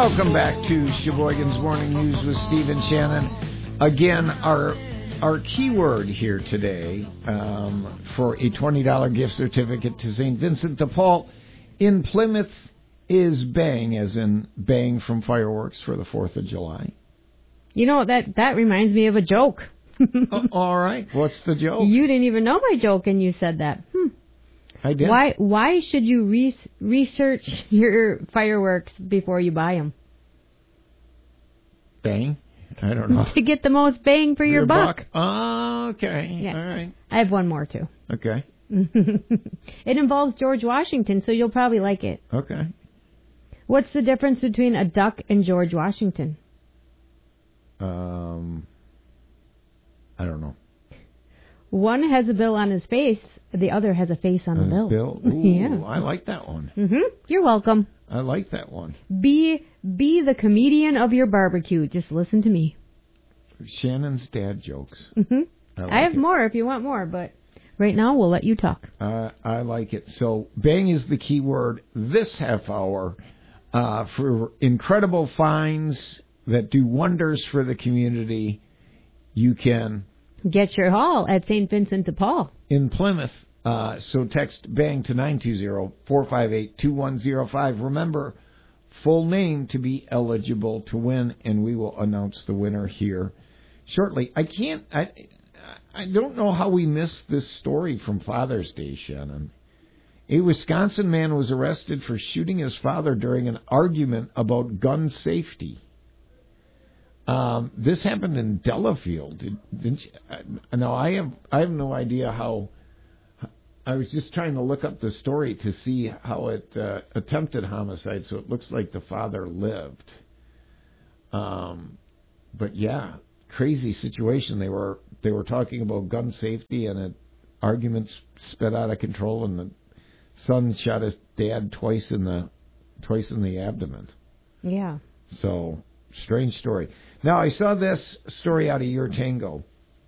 Welcome back to Sheboygan's Morning News with Steve and Shannon. Again, our keyword here today for a $20 gift certificate to St. Vincent de Paul in Plymouth is bang, as in bang from fireworks for the 4th of July. You know, that reminds me of a joke. All right. What's the joke? You didn't even know my joke, and you said that. I did. Why should you research your fireworks before you buy them? Bang? I don't know. To get the most bang for your buck. Oh, okay. Yeah. All right. I have one more, too. Okay. It involves George Washington, so you'll probably like it. Okay. What's the difference between a duck and George Washington? I don't know. One has a bill on his face, the other has a face on the bill. Ooh, yeah. I like that one. You're welcome. I like that one. Be the comedian of your barbecue. Just listen to me. Shannon's dad jokes. I have more if you want more, but right now we'll let you talk. I like it. So bang is the key word this half hour for incredible finds that do wonders for the community. You can get your haul at St. Vincent de Paul in Plymouth. So text bang to 920-458-2105. Remember, full name to be eligible to win, and we will announce the winner here shortly. I don't know how we missed this story from Father's Day, Shannon. A Wisconsin man was arrested for shooting his father during an argument about gun safety. This happened in Delafield. Didn't you? Now, I have no idea how. I was just trying to look up the story to see how it attempted homicide, so it looks like the father lived. But yeah, crazy situation. They were talking about gun safety, and an argument sped out of control, and the son shot his dad twice in the abdomen. Yeah. So strange story. Now I saw this story out of Your Tango.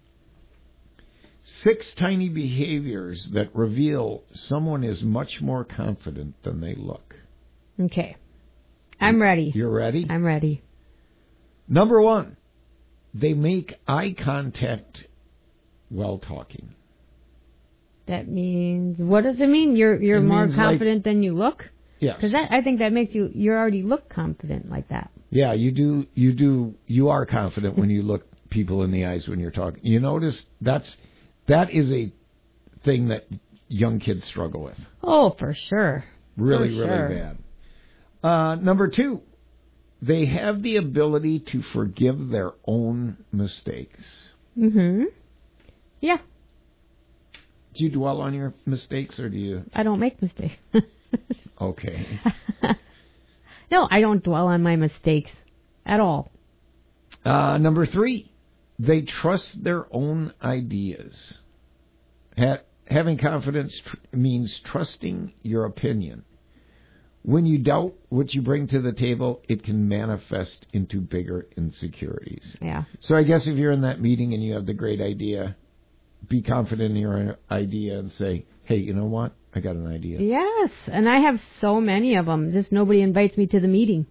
6 tiny behaviors that reveal someone is much more confident than they look. Okay. I'm ready. You're ready? I'm ready. Number 1, they make eye contact while talking. That means, what does it mean? You're more confident than you look? Yes. Because I think that makes you already look confident like that. Yeah, you do. You are confident when you look people in the eyes when you're talking. You notice that is a thing that young kids struggle with. Oh, for sure. Really bad. Number 2, they have the ability to forgive their own mistakes. Yeah. Do you dwell on your mistakes, or do you? I don't make mistakes. Okay. No, I don't dwell on my mistakes at all. Number 3, they trust their own ideas. Having confidence means trusting your opinion. When you doubt what you bring to the table, it can manifest into bigger insecurities. Yeah. So I guess if you're in that meeting and you have the great idea, be confident in your idea and say, hey, you know what? I got an idea. Yes, and I have so many of them. Just nobody invites me to the meeting.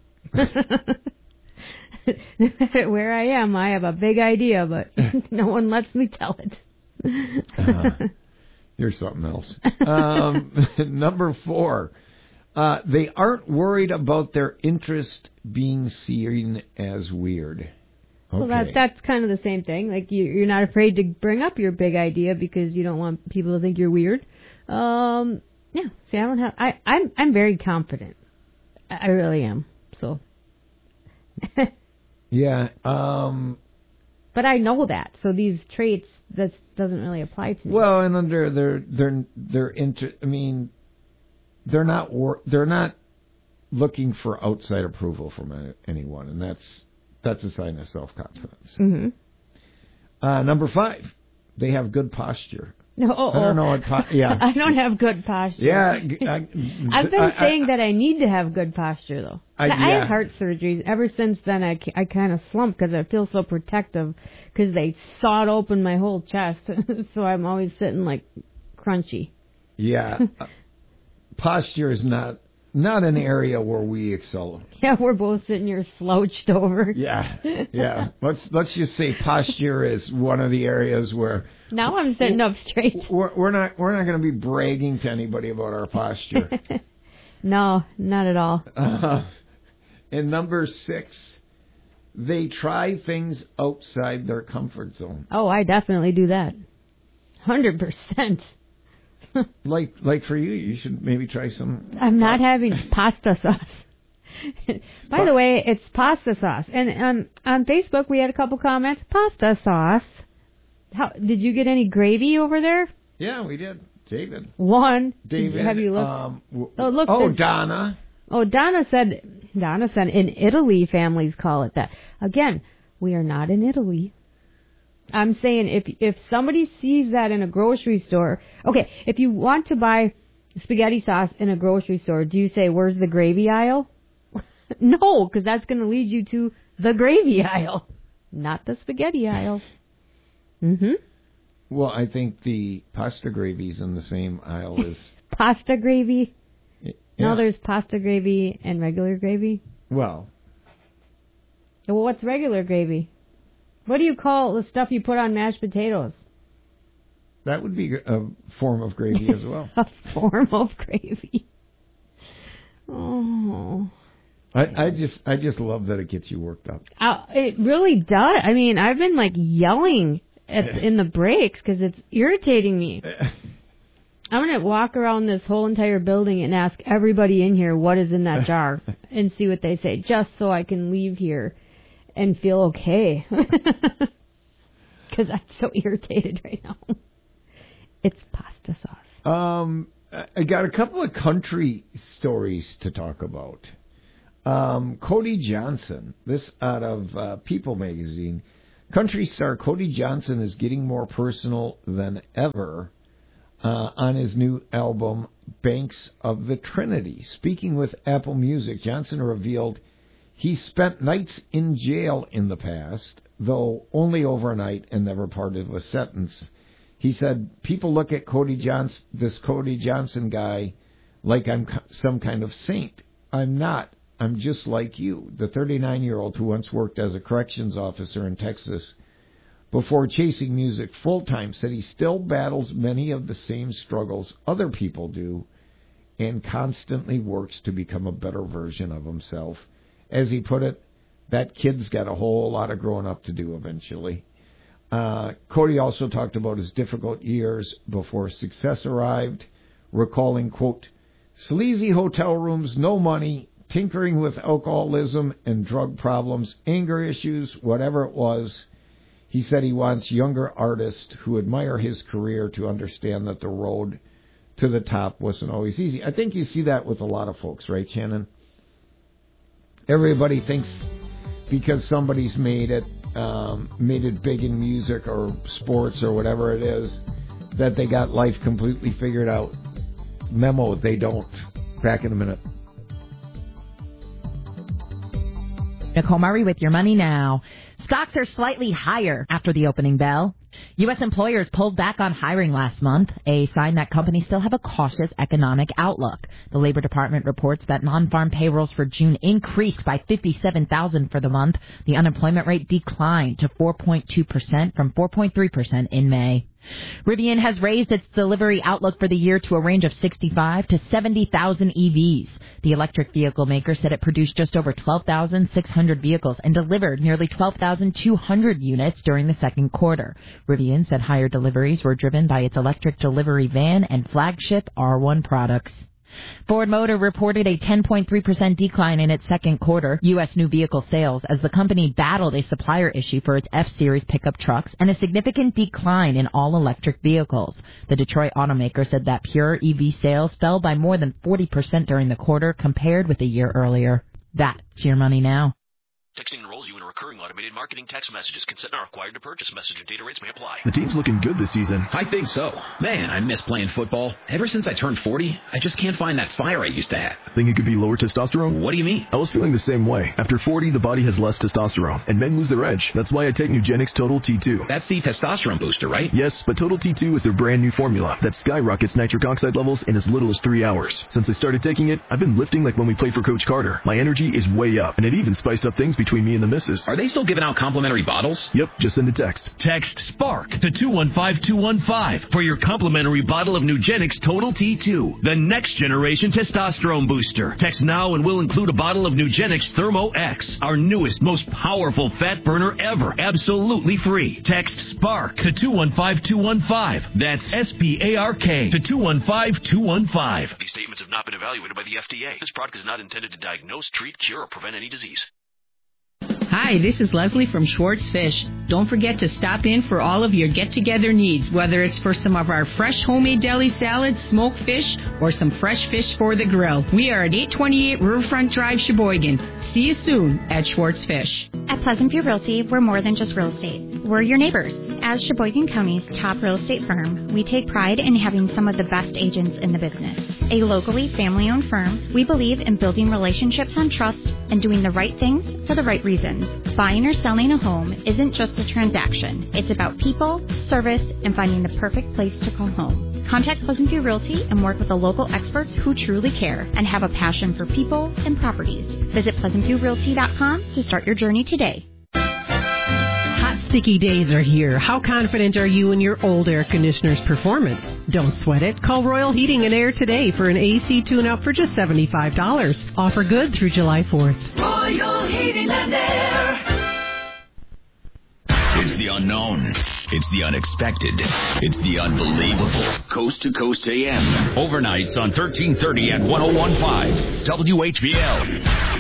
Where I am, I have a big idea, but no one lets me tell it. You're something else. Number 4, they aren't worried about their interest being seen as weird. Okay. Well, that's kind of the same thing. Like you're not afraid to bring up your big idea because you don't want people to think you're weird. Yeah. See, I'm very confident. I really am. So. Yeah. But I know that. So these traits that doesn't really apply to me. Well, and under they're not looking for outside approval from anyone, and that's a sign of self-confidence. Number 5, they have good posture. No, I don't know what. I don't have good posture. Yeah, I've been saying that I need to have good posture, though. I had heart surgeries. Ever since then, I kind of slump because I feel so protective because they sawed open my whole chest, so I'm always sitting like crunchy. Yeah, posture is not not an area where we excel. Yeah, we're both sitting here slouched over. Yeah. Let's just say posture is one of the areas where. Now I'm sitting up straight. We're not going to be bragging to anybody about our posture. No, not at all. And number 6, they try things outside their comfort zone. Oh, I definitely do that. 100%. Like for you should maybe try some. I'm not having pasta sauce. By the way, it's pasta sauce. And on Facebook, we had a couple comments. Pasta sauce. Did you get any gravy over there? Yeah, we did. David. David. Have you looked? Donna. Oh, Donna said in Italy, families call it that. Again, we are not in Italy. I'm saying if somebody sees that in a grocery store, okay, if you want to buy spaghetti sauce in a grocery store, do you say, where's the gravy aisle? No, because that's going to lead you to the gravy aisle, not the spaghetti aisle. Mm-hmm. Well, I think the pasta gravy's in the same aisle as... Pasta gravy? Yeah. No, there's pasta gravy and regular gravy. Well, what's regular gravy? What do you call the stuff you put on mashed potatoes? That would be a form of gravy as well. A form of gravy. Oh. I just love that it gets you worked up. It really does. I mean, I've been like yelling in the breaks because it's irritating me. I'm going to walk around this whole entire building and ask everybody in here what is in that jar and see what they say, just so I can leave here and feel okay. Because I'm so irritated right now. It's pasta sauce. I got a couple of country stories to talk about. Cody Johnson, this out of People magazine. Country star Cody Johnson is getting more personal than ever on his new album, Banks of the Trinity. Speaking with Apple Music, Johnson revealed he spent nights in jail in the past, though only overnight and never part of a sentence. He said, people look at this Cody Johnson guy like I'm some kind of saint. I'm not. I'm just like you. The 39-year-old who once worked as a corrections officer in Texas before chasing music full-time said he still battles many of the same struggles other people do and constantly works to become a better version of himself. As he put it, that kid's got a whole lot of growing up to do eventually. Cody also talked about his difficult years before success arrived, recalling, quote, sleazy hotel rooms, no money, tinkering with alcoholism and drug problems, anger issues, whatever it was. He said he wants younger artists who admire his career to understand that the road to the top wasn't always easy. I think you see that with a lot of folks, right, Shannon? Everybody thinks because somebody's made it big in music or sports or whatever it is, that they got life completely figured out. Memo, they don't. Back in a minute. Nicole Murray with your money now. Stocks are slightly higher after the opening bell. U.S. employers pulled back on hiring last month, a sign that companies still have a cautious economic outlook. The Labor Department reports that non-farm payrolls for June increased by 57,000 for the month. The unemployment rate declined to 4.2% from 4.3% in May. Rivian has raised its delivery outlook for the year to a range of 65 to 70,000 EVs. The electric vehicle maker said it produced just over 12,600 vehicles and delivered nearly 12,200 units during the second quarter. Rivian said higher deliveries were driven by its electric delivery van and flagship R1 products. Ford Motor reported a 10.3% decline in its second quarter U.S. new vehicle sales as the company battled a supplier issue for its F-Series pickup trucks and a significant decline in all-electric vehicles. The Detroit automaker said that pure EV sales fell by more than 40% during the quarter compared with a year earlier. That's your money now. Texting enrolls you in a recurring recurring automated marketing text messages. Consent not required to purchase. Message and data rates may apply. The team's looking good this season. I think so. Man, I miss playing football. Ever since I turned 40, I just can't find that fire I used to have. Think it could be lower testosterone? What do you mean? I was feeling the same way. After 40, the body has less testosterone, and men lose their edge. That's why I take Nugenix Total T2. That's the testosterone booster, right? Yes, but Total T2 is their brand new formula that skyrockets nitric oxide levels in as little as 3 hours. Since I started taking it, I've been lifting like when we played for Coach Carter. My energy is way up, and it even spiced up things between me and the missus. Are they still giving out complimentary bottles? Yep, just send a text. Text SPARK to 215-215 for your complimentary bottle of Nugenix Total T2, the next generation testosterone booster. Text now and we'll include a bottle of Nugenix Thermo X, our newest, most powerful fat burner ever, absolutely free. Text SPARK to 215-215. That's SPARK to 215-215. These statements have not been evaluated by the FDA. This product is not intended to diagnose, treat, cure, or prevent any disease. Hi, this is Leslie from Schwartz Fish. Don't forget to stop in for all of your get-together needs, whether it's for some of our fresh homemade deli salads, smoked fish, or some fresh fish for the grill. We are at 828 Riverfront Drive, Sheboygan. See you soon at Schwartz Fish. At Pleasant View Realty, we're more than just real estate. We're your neighbors. As Sheboygan County's top real estate firm, we take pride in having some of the best agents in the business. A locally family-owned firm, we believe in building relationships on trust and doing the right things for the right reasons. Buying or selling a home isn't just a transaction. It's about people, service, and finding the perfect place to call home. Contact Pleasant View Realty and work with the local experts who truly care and have a passion for people and properties. Visit PleasantViewRealty.com to start your journey today. Hot, sticky days are here. How confident are you in your old air conditioner's performance? Don't sweat it. Call Royal Heating and Air today for an AC tune-up for just $75. Offer good through July 4th. Royal Heating and Air. It's the unknown. It's the unexpected. It's the unbelievable. Coast to Coast AM. Overnights on 1330 at 101.5 WHBL.